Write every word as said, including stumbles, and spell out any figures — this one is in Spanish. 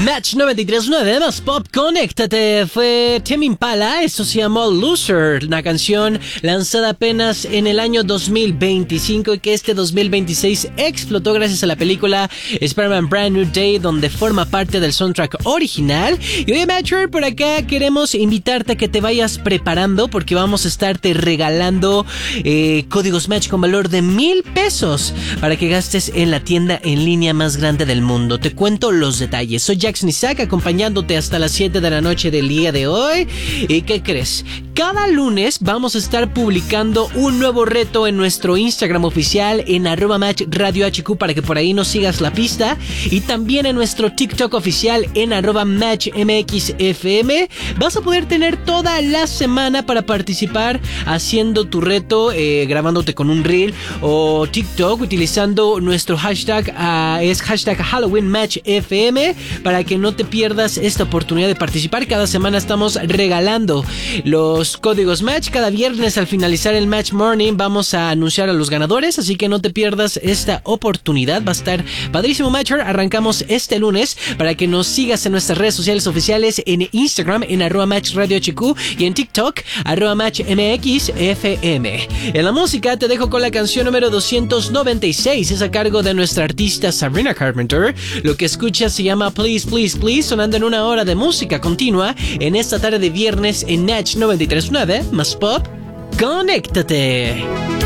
Match noventa y tres punto nueve más Pop, conéctate. Fue Tame Impala, esto se llamó Loser, una canción lanzada apenas en el año dos mil veinticinco y que este dos mil veintiséis explotó gracias a la película Spider-Man Brand New Day, donde forma parte del soundtrack original. Y oye, Matcher, por acá queremos invitarte a que te vayas preparando porque vamos a estarte regalando eh, códigos Match con valor de mil pesos para que gastes en la tienda en línea más grande del mundo. Te cuento los detalles. Soy Jackson Isaac, acompañándote hasta las siete de la noche del día de hoy. ¿Y qué crees? Cada lunes vamos a estar publicando un nuevo reto en nuestro Instagram oficial en arroba match radio hq para que por ahí nos sigas la pista, y también en nuestro TikTok oficial en arroba match mxfm. Vas a poder tener toda la semana para participar haciendo tu reto, eh, grabándote con un reel o TikTok utilizando nuestro hashtag, uh, es hashtag Halloween Match F M, para que no te pierdas esta oportunidad de participar. Cada semana estamos regalando los códigos Match. Cada viernes al finalizar el Match Morning vamos a anunciar a los ganadores, así que no te pierdas esta oportunidad. Va a estar padrísimo, Matcher. Arrancamos este lunes para que nos sigas en nuestras redes sociales oficiales, en Instagram en arroba match radio hq y en TikTok arroba match mxfm. En la música te dejo con la canción número doscientos noventa y seis, es a cargo de nuestra artista Sabrina Carpenter. Lo que escuchas se llama Please Please Please, sonando en una hora de música continua en esta tarde de viernes en Match noventa y tres punto nueve más Pop, conéctate.